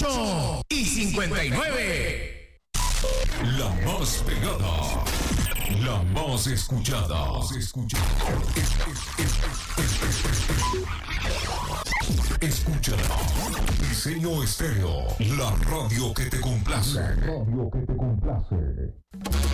8:59. La más pegada, la más escuchada. Escúchala. Diseño Estéreo, la radio que te complace.